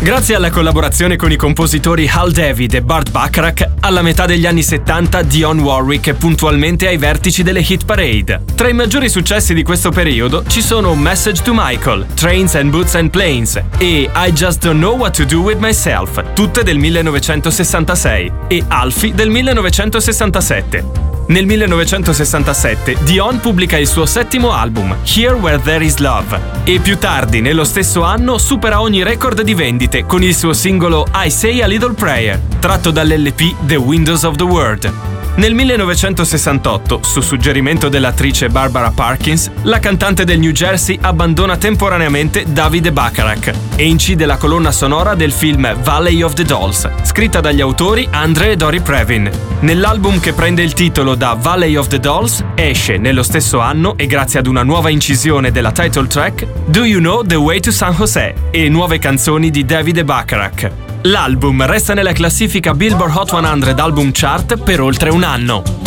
Grazie alla collaborazione con i compositori Hal David e Burt Bacharach, alla metà degli anni 70 Dionne Warwick è puntualmente ai vertici delle hit parade. Tra i maggiori successi di questo periodo ci sono Message to Michael, Trains and Boots and Planes e I Just Don't Know What to Do With Myself, tutte del 1966, e Alfie del 1967. Nel 1967 Dionne pubblica il suo settimo album, Here Where There Is Love, e più tardi, nello stesso anno, supera ogni record di vendite con il suo singolo I Say a Little Prayer, tratto dall'LP The Windows of the World. Nel 1968, su suggerimento dell'attrice Barbara Parkins, la cantante del New Jersey abbandona temporaneamente David Bacharach e incide la colonna sonora del film Valley of the Dolls, scritta dagli autori Andre e Dory Previn. Nell'album che prende il titolo da Valley of the Dolls esce nello stesso anno, e grazie ad una nuova incisione della title track, Do You Know the Way to San Jose e nuove canzoni di David Bacharach. L'album resta nella classifica Billboard Hot 100 Album Chart per oltre un anno.